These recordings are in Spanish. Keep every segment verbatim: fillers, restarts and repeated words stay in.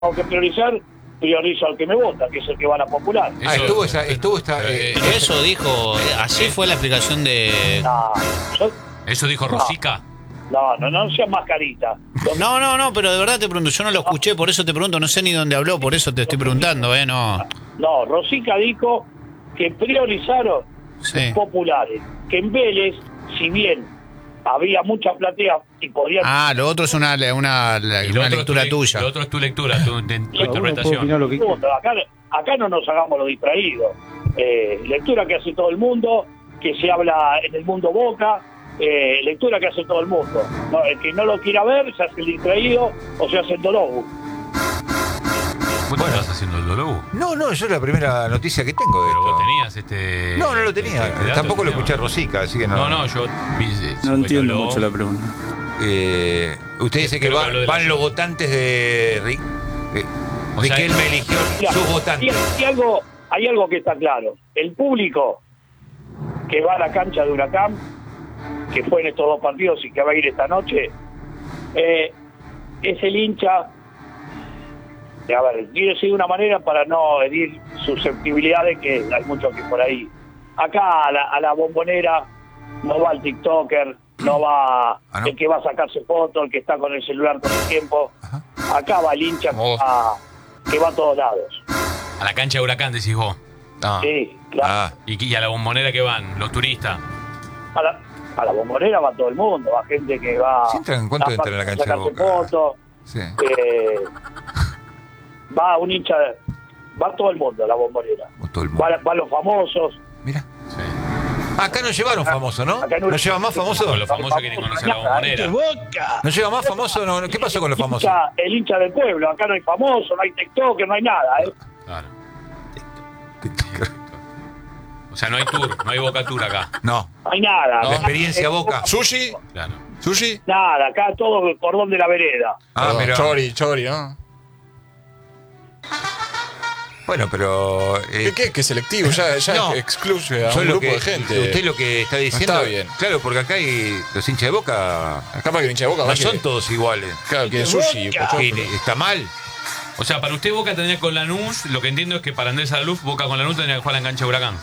tengo que priorizar, priorizo al que me vota, que es el que va a la popular. Ah, Eso- estuvo esa, estuvo esta. eh, Pero eso dijo, eh, así fue la explicación de... No, yo- ¿Eso dijo Rosica? no, no, no seas mascarita. No, no, no, pero de verdad te pregunto, yo no lo escuché, por eso te pregunto, no sé ni dónde habló, por eso te estoy preguntando, ¿eh? No. No, Rosica dijo que priorizaron Sí. populares, que en Vélez, si bien había mucha platea y podían... Ah, lo otro es una, una, una Y lo otro lectura es tu, tuya. Lo otro es tu lectura, tu, tu Cada uno interpretación. lo que Punto. Acá, acá no nos hagamos los distraídos. Eh, lectura que hace todo el mundo, que se habla en el mundo Boca, eh, lectura que hace todo el mundo. No, el que no lo quiera ver se hace el distraído o se hace el dolobu. ¿Vos te estás haciendo el dolor? No, no, yo es la primera noticia que tengo de Pero esto. vos tenías este... No, no lo tenía. este dato, Tampoco lo tenía. escuché a Rosica, así que no. No, no, yo... vi- sí, No entiendo habló. mucho la pregunta. Eh, usted dice que Creo que va- habló de van la- los votantes de. Ri- de- O sea, Riquelme eligió Mira, sus y, votantes. y algo, hay algo que está claro. El público que va a la cancha de Huracán, que fue en estos dos partidos y que va a ir esta noche, eh, es el hincha... A ver, quiero decir de una manera para no herir susceptibilidades, que hay muchos que por ahí. Acá a la, a la bombonera no va el TikToker, no va Ah, ¿no? el que va a sacarse fotos, el que está con el celular todo el tiempo. Ajá. Acá va el hincha que Vos. va, que va a todos lados. A la cancha de Huracán, decís vos. Ah. Sí, claro. Ah, Y, y a la bombonera que van, los turistas. A la, a la bombonera va todo el mundo, va gente que va ¿Sí entran? ¿Cuánto a entran en la cancha de sacarse Boca? fotos, sí. eh, va un hincha, va todo el mundo a la bombonera. O todo el mundo. Va, va los famosos. Mira. Sí. Acá nos llevaron famosos, ¿no? Acá en ¿No Uruguay- lleva más famosos? Con los famosos quieren conocer la bombonera. ¿No lleva más famosos? No, ¿qué pasó con los El famosos? hincha, el hincha del pueblo, acá no hay famoso, no hay TikToker, no hay nada, ¿eh? Claro. O sea, no hay tour, no hay Boca Tour acá. No. No hay nada. La Acá- experiencia Boca. ¿Sushi? Claro. ¿Sushi? Nada, acá todo el cordón de la vereda. Ah, Perdón, mira. Chori, chori, ¿no? Bueno, pero. eh, ¿Qué, qué? ¿Qué selectivo? Ya, ya No. excluye a yo un lo grupo que- de gente. Usted lo que está diciendo. está bien. Claro, porque acá hay los hinchas de Boca. Acá para que el hincha de Boca No vaya son que- todos iguales. Claro, que sushi. Boca. pochoclo. Que está mal. O sea, para usted Boca tendría con Lanús, lo que entiendo es que para Andrés Alaluf, Boca con Lanús tendría que jugar en la cancha de Huracán.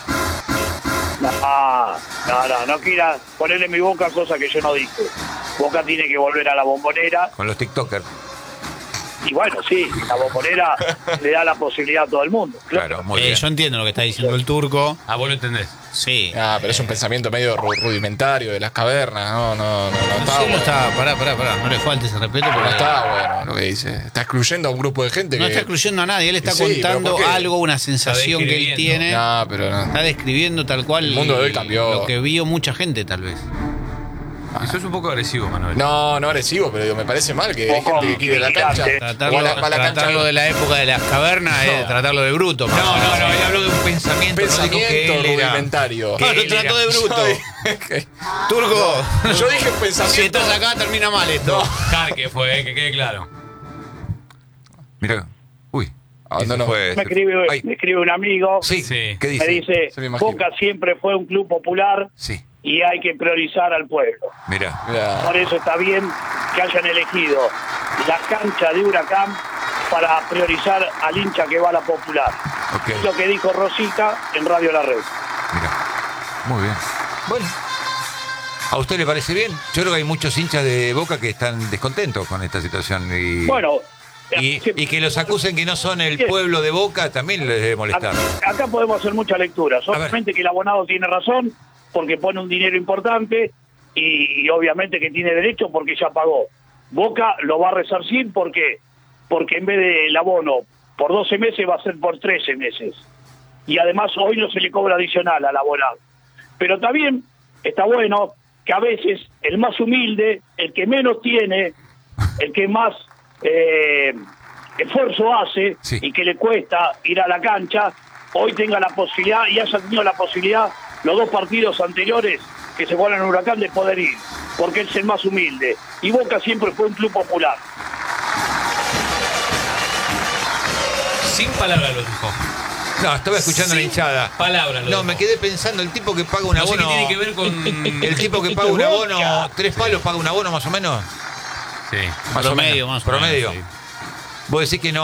No, no, no, no quiera ponerle en mi boca cosas que yo no dije. Boca tiene que volver a la bombonera. Con los TikTokers. Y bueno, sí, la bombonera le da la posibilidad a todo el mundo. Claro, muy Eh, bien. yo entiendo lo que está diciendo el turco. Ah, vos lo entendés. Sí. Ah, pero es un pensamiento medio ru- rudimentario de las cavernas. No, no, no, no No está sé, no bueno. está, pará, pará, pará, no le falte ese respeto No porque está bueno lo que dice. Está excluyendo a un grupo de gente no que... está excluyendo a nadie, él está Sí, pero contando ¿por qué? algo, una sensación que él describiendo. tiene. No, pero no. Está describiendo tal cual El mundo de hoy cambió. lo que vio mucha gente, tal vez. Eso es un poco agresivo, Manuel. No, no agresivo, pero digo, me parece mal que hay Ojo, gente que quiere la cancha. vigilante. Tratarlo, O a la- a la cancha- tratarlo de la época de las cavernas es No. tratarlo de bruto. No, no, no, él habló de un pensamiento. no dijo que Pensamiento él era- rudimentario. Ah, lo él trató de era- bruto. Yo- Turco, Yo dije si pensamiento. estás acá termina mal esto. Jarque fue, eh, que quede claro. Mira. Uy. Abandonó. Eso fue- Me escribe, Ay, me escribe un amigo, sí. Sí. ¿Qué me dice? dice, Se me imagino. Boca siempre fue un club popular Sí. y hay que priorizar al pueblo. Mira. Mirá. Por eso está bien que hayan elegido la cancha de Huracán para priorizar al hincha que va a la popular. Ok. Es lo que dijo Rosita en Radio La Red. Mira. Muy bien. Bueno. ¿A usted le parece bien? Yo creo que hay muchos hinchas de Boca que están descontentos con esta situación. Y, Bueno, y, y que los acusen que no son el pueblo de Boca también les debe molestar. acá, acá podemos hacer mucha lectura. Solamente que el abonado tiene razón porque pone un dinero importante y, y obviamente que tiene derecho porque ya pagó. Boca lo va a resarcir porque porque en vez del abono por doce meses va a ser por trece meses. Y además hoy no se le cobra adicional al abonado. Pero también está bueno que a veces el más humilde, el que menos tiene, el que más eh, esfuerzo hace Sí. y que le cuesta ir a la cancha, hoy tenga la posibilidad y haya tenido la posibilidad los dos partidos anteriores que se juegan en Huracán de poder ir, porque él es el más humilde. Y Boca siempre fue un club popular. Sin palabras lo dijo. No, estaba escuchando la Sin hinchada. palabras lo No, dijo. me quedé pensando, el tipo que paga un No sé abono. qué tiene que ver con... El tipo que paga un abono, tres palos paga un abono más o menos. Sí. Más o Promedio, menos. más o menos, Promedio. sí. Vos decís que no.